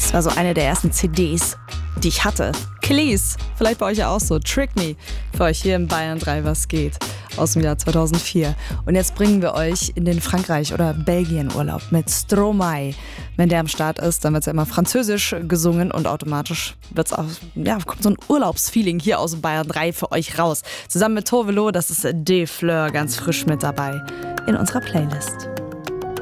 Das war so eine der ersten CDs, die ich hatte. Kelis, vielleicht bei euch ja auch so. Trick Me, für euch hier in Bayern 3, was geht, aus dem Jahr 2004. Und jetzt bringen wir euch in den Frankreich- oder Belgien-Urlaub mit Stromae. Wenn der am Start ist, dann wird es ja immer französisch gesungen und automatisch wird's auch, kommt so ein Urlaubsfeeling hier aus Bayern 3 für euch raus. Zusammen mit Tove Lo, das ist Des Fleurs, ganz frisch mit dabei in unserer Playlist.